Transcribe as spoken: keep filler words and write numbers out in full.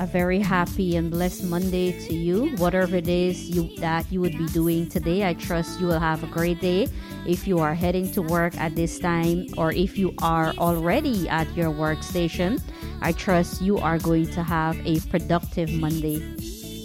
a very happy and blessed Monday to you. Whatever it is you that you would be doing today, I trust you will have a great day. If you are heading to work at this time, or if you are already at your workstation, I trust you are going to have a productive Monday.